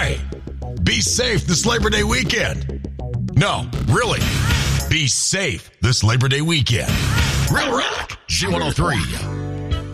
right. Be safe this Labor Day weekend. No, really. Be safe this Labor Day weekend. Real Rock, Z103.